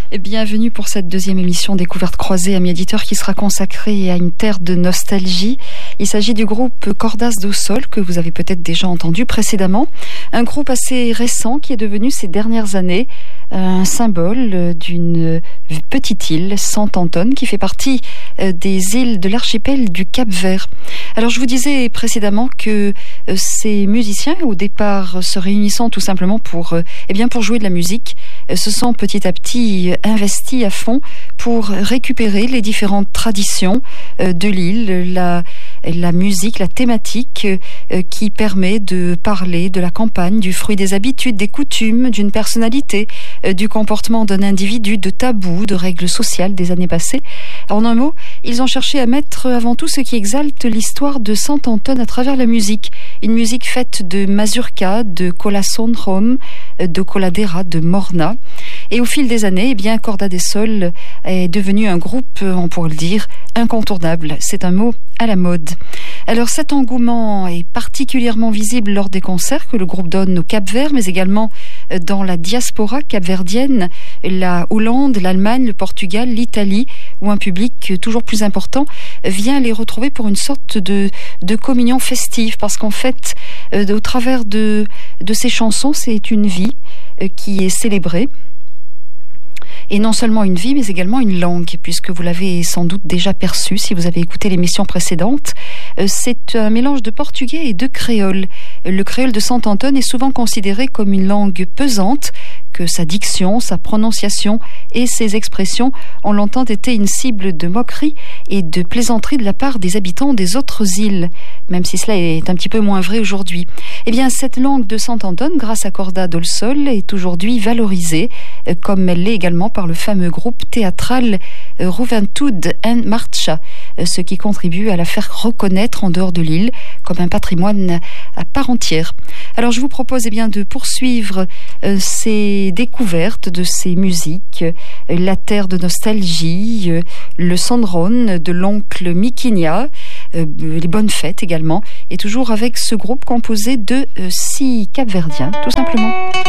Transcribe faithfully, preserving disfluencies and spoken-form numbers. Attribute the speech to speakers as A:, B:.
A: Et bienvenue pour cette deuxième émission Découverte croisée, amis éditeurs, qui sera consacrée à une terre de nostalgie. Il s'agit du groupe Cordas do Sol, que vous avez peut-être déjà entendu précédemment. Un groupe assez récent qui est devenu ces dernières années un symbole d'une petite île, Sant Anton, qui fait partie des îles de l'archipel du Cap-Vert. Alors je vous disais précédemment que ces musiciens, au départ se réunissant tout simplement pour, eh bien pour jouer de la musique, se sont petit à petit investis à fond pour récupérer les différentes traditions de l'île, la, la musique, la thématique qui permet de parler de la campagne, du fruit des habitudes, des coutumes, d'une personnalité, du comportement d'un individu, de tabous, de règles sociales des années passées. En un mot, ils ont cherché à mettre avant tout ce qui exalte l'histoire de Sant Anton à travers la musique. Une musique faite de mazurka, de colasondrom, de coladera, de morna. Et au fil des années, eh bien, Cordas do Sol est devenu un groupe, on pourrait le dire, incontournable. C'est un mot à la mode. Alors cet engouement est particulièrement visible lors des concerts que le groupe donne au Cap-Vert, mais également dans la diaspora capverdienne, la Hollande, l'Allemagne, le Portugal, l'Italie, où un public toujours plus important vient les retrouver pour une sorte de, de communion festive, parce qu'en fait, euh, au travers de, de ces chansons, c'est une vie euh, qui est célébrée. Et non seulement une vie, mais également une langue, puisque vous l'avez sans doute déjà perçu si vous avez écouté l'émission précédente. C'est un mélange de portugais et de créole. Le créole de Sant Anton est souvent considéré comme une langue pesante, que sa diction, sa prononciation et ses expressions ont longtemps été une cible de moquerie et de plaisanterie de la part des habitants des autres îles, même si cela est un petit peu moins vrai aujourd'hui. Eh bien, cette langue de Sant Anton, grâce à Cordas do Sol, est aujourd'hui valorisée, comme elle l'est également par le fameux groupe théâtral Juventud en Marcha, ce qui contribue à la faire reconnaître en dehors de l'île comme un patrimoine à part entière. Alors, je vous propose eh bien de poursuivre euh, ces découvertes de ces musiques, euh, la terre de nostalgie, euh, le Sandron de l'oncle Miquinia, euh, les bonnes fêtes également, et toujours avec ce groupe composé de euh, six Capverdiens, tout simplement.